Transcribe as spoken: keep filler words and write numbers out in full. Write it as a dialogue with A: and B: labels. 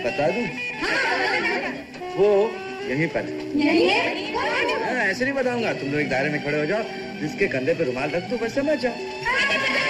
A: बता दूं? वो यहीं पर
B: यहीं है?
A: ऐसे नहीं बताऊंगा, तुम लोग एक दायरे में खड़े हो जाओ, जिसके कंधे पे रुमाल रख दो बस समझ जाओ।